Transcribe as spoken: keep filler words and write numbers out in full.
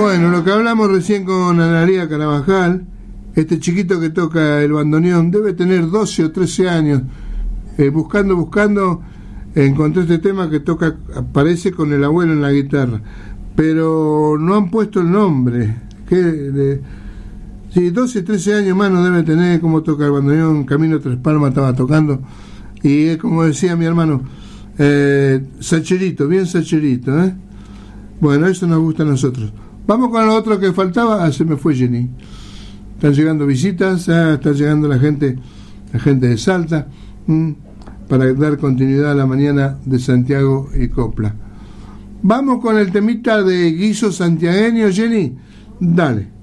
Bueno, lo que hablamos recién con Analía Carabajal, este chiquito que toca el bandoneón debe tener doce o trece años. Eh, buscando, buscando, encontré este tema que toca, aparece con el abuelo en la guitarra, pero no han puesto el nombre. ¿Qué? De, sí, doce, trece años más no debe tener. Como toca el bandoneón. Camino Tres Palmas estaba tocando, y es como decía mi hermano, eh, sacherito, bien sacherito, ¿eh? Bueno, eso nos gusta a nosotros. Vamos con lo otro que faltaba. Ah, se me fue Jenny. Están llegando visitas, ah, está llegando la gente, la gente de Salta, mmm, para dar continuidad a la mañana de Santiago y Copla. Vamos con el temita de guiso santiagueño, Jenny. Dale.